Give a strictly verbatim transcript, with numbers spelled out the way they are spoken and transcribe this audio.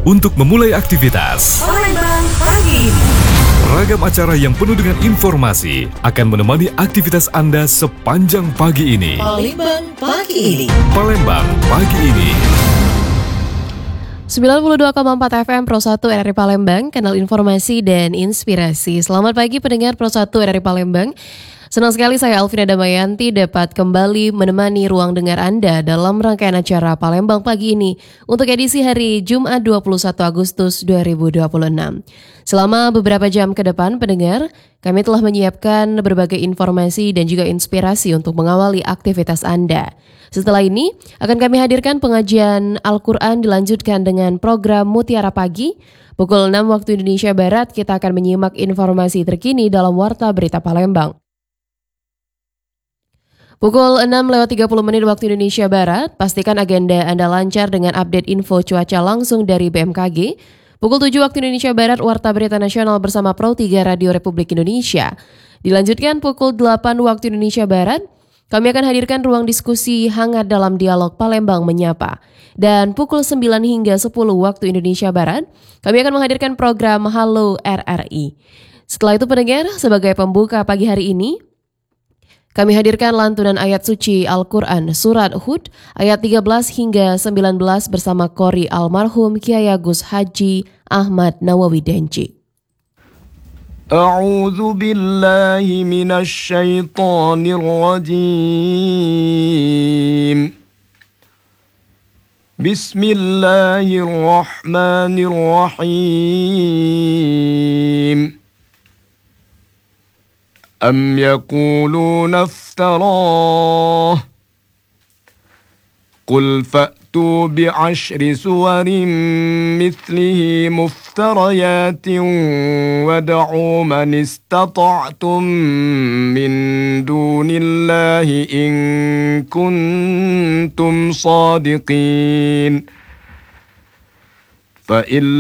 untuk memulai aktivitas. Palembang pagi ini. Ragam acara yang penuh dengan informasi akan menemani aktivitas Anda sepanjang pagi ini. Palembang pagi ini. Palembang pagi ini. sembilan puluh dua koma empat F M Pro satu R R I Palembang, kanal informasi dan inspirasi. Selamat pagi pendengar Pro satu R R I Palembang. Senang sekali saya Alvina Damayanti dapat kembali menemani ruang dengar Anda dalam rangkaian acara Palembang pagi ini untuk edisi hari Jumat dua puluh satu Agustus dua ribu dua puluh enam. Selama beberapa jam ke depan pendengar, kami telah menyiapkan berbagai informasi dan juga inspirasi untuk mengawali aktivitas Anda. Setelah ini akan kami hadirkan pengajian Al-Quran dilanjutkan dengan program Mutiara Pagi. Pukul enam waktu Indonesia Barat kita akan menyimak informasi terkini dalam Warta Berita Palembang. Pukul enam lewat tiga puluh menit waktu Indonesia Barat, pastikan agenda Anda lancar dengan update info cuaca langsung dari B M K G. Pukul tujuh waktu Indonesia Barat, Warta Berita Nasional bersama Pro tiga Radio Republik Indonesia. Dilanjutkan pukul delapan waktu Indonesia Barat, kami akan hadirkan ruang diskusi hangat dalam dialog Palembang Menyapa. Dan pukul sembilan hingga sepuluh waktu Indonesia Barat, kami akan menghadirkan program Halo R R I. Setelah itu pendengar, sebagai pembuka pagi hari ini, kami hadirkan lantunan ayat suci Al-Quran Surat Hud ayat tiga belas hingga sembilan belas bersama Qori almarhum Kiai Agus Haji Ahmad Nawawi Denci. A'udzu billahi minasy syaithanir rajim. Bismillahirrahmanirrahim. أم يقولون افتراه قل فأتوا بعشر سور مثله مفتريات وادعوا من استطعتم من دون الله إن كنتم صادقين فإن